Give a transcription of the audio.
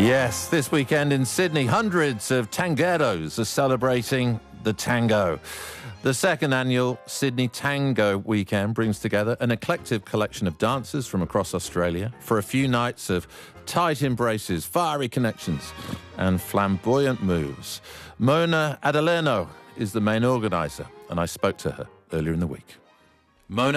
Yes, this weekend in Sydney, hundreds of tangueros are celebrating the tango. The second annual Sydney Tango Weekend brings together an eclectic collection of dancers from across Australia for a few nights of tight embraces, fiery connections and flamboyant moves. Mona Adeleno is the main organiser, and I spoke to her earlier in the week. Mona